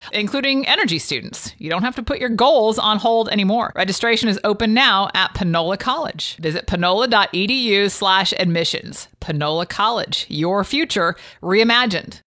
including energy students. You don't have to put your goals on hold anymore. Registration is open now at Panola College. Visit panola.edu/admissions. Panola College, your future reimagined.